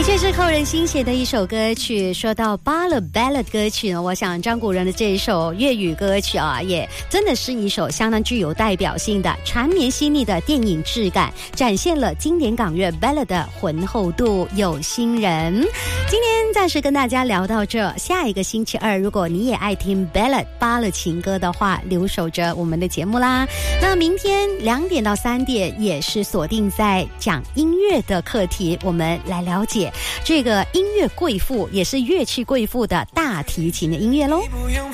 的确是扣人心弦的一首歌曲。说到 ballad 歌曲呢，我想张国荣的这一首粤语歌曲啊，也真的是一首相当具有代表性的缠绵细腻的电影质感，展现了经典港乐 ballad 的浑厚度。有心人，今天暂时跟大家聊到这，下一个星期二，如果你也爱听 ballad 芭乐情歌的话，留守着我们的节目啦。那明天2点到3点也是锁定在讲音乐的课题，我们来了解这个音乐贵妇，也是乐器贵妇的大提琴的音乐咯。